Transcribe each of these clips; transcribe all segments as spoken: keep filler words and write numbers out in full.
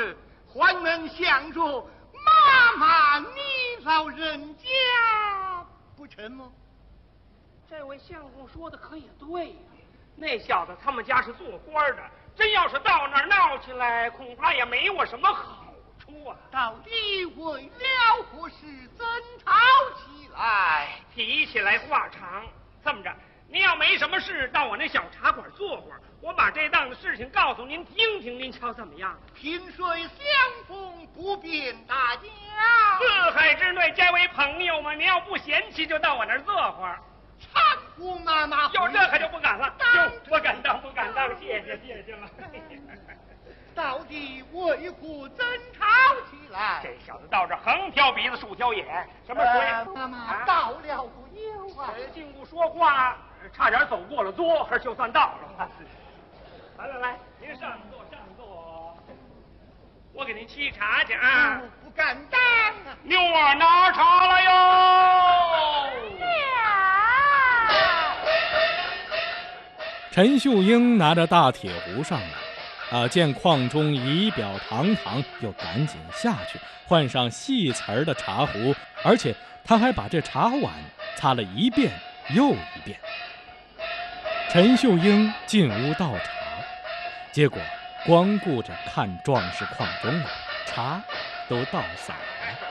子，还能想着妈妈你老人家不成吗？ 这位相公说的可也对呀、啊，那小子他们家是做官的，真要是到那儿闹起来，恐怕也没我什么好处啊。 到底为了何事争吵起来？ 提起来话长，这么着，您要没什么事，到我那小茶馆坐会儿，我把这档子事情告诉您听听，您瞧怎么样？ 萍水相逢不便大家， 四海之内皆为朋友嘛。您要不嫌弃，就到我那儿坐会儿。 搀扶妈妈， 有这可就不敢了，就不敢当，不敢当，谢谢谢谢了。 到底为何争吵起来？ 这小子到这横挑鼻子竖挑眼，什么水？ 呃、妈妈到了不久啊， 竟不说话，差点走过了桌，就算到了。来来来，您上座上座，我给您沏茶去啊。 哦、不敢当啊。 妞儿拿茶来哟。 陈秀英拿着大铁壶上来，啊，见邝中仪表堂堂，又赶紧下去换上细瓷儿的茶壶，而且他还把这茶碗擦了一遍又一遍。陈秀英进屋倒茶，结果光顾着看壮士邝中了，茶都倒洒了。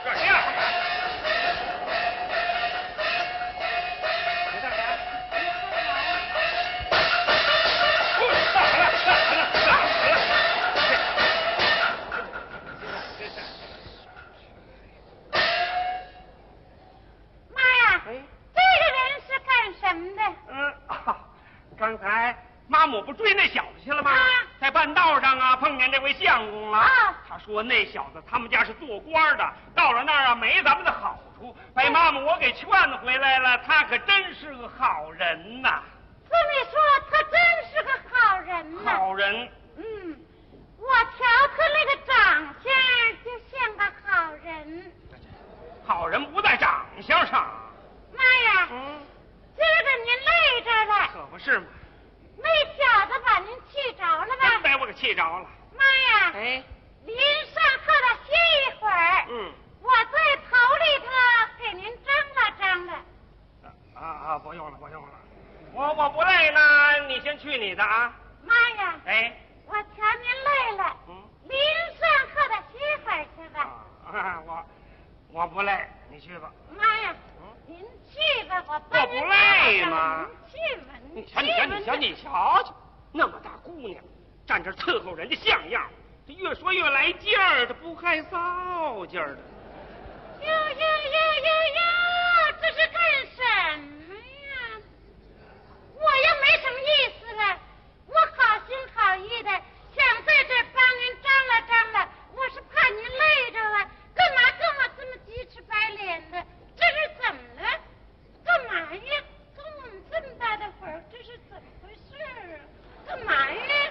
刚才妈母不追那小子去了吗？啊、在半道上啊，碰见这位相公了。啊、他说那小子他们家是做官的，到了那儿啊没咱们的好处，被妈母我给劝回来了。他可真是个好人呐！ 这么说，他真是个好人呐。 好人。 嗯，我瞧他那个长相就像个好人。 好人不在长相上。 妈呀！嗯。今儿个您累着了， 可不是嘛？ 那小子把您气着了吧？ 真把我给气着了。 妈呀！ 哎， 您上炕上歇一会儿。 嗯， 我在头里头给您张罗张罗。 啊啊，不用了，不用了，我我不累呢，你先去你的啊。 妈呀！ 哎， 我瞧您累了，嗯，您上炕上歇会儿去吧。 啊，我我不累，你去吧。 妈呀！您去吧，我我不累吗？ 您去吧， 你瞧，你瞧，你瞧，你瞧瞧，那么大姑娘，站这伺候人家像样，这越说越来劲儿，这不害臊劲儿的。 哟哟哟哟哟，这是干什么呀？我又没什么意思了，我好心好意的想在这帮您张罗张罗，我是怕您累着了，干嘛跟我这么鸡翅白脸的？这是怎么了？干嘛呀？跟我们这么大的会儿，这是怎么回事啊？干嘛呀？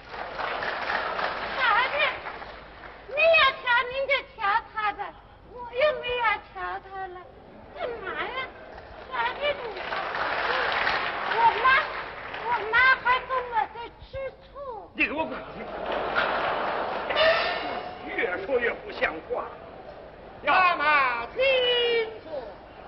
啥的？您要瞧您就瞧他吧，我又没要瞧他了。干嘛呀？啥的你？我妈，我妈还跟我在吃醋。 你给我滚！越说越不像话。 妈妈听说，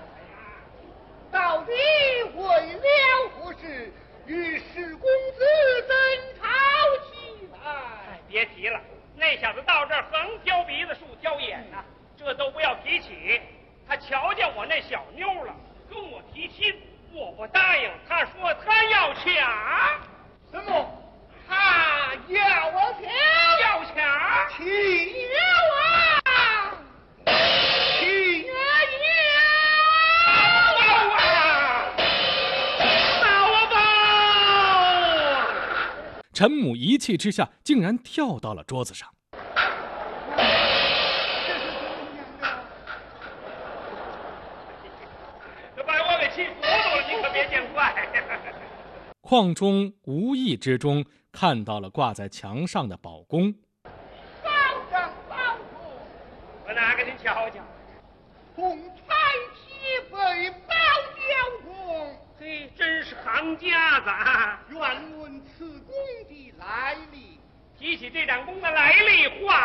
到底为了何事与史公子争吵起来？ 哎，别提了，那小子到这儿横挑鼻子竖挑眼呐、啊，这都不要提起。他瞧见我那小妞了，跟我提亲，我不答应。他说他要抢。 什么？他要我抢？ 要抢？ 起了啊！起了要啊！打我吧！ 陈母一气之下，竟然跳到了桌子上。 这把我给气糊涂了，你可别见怪。 邝中无意之中看到了挂在墙上的宝弓， 包上包住， 我拿给您瞧瞧。 红彩旗飞包交公， 嘿，真是行家子啊！ 愿问此弓的来历。 提起这盏弓的来历话。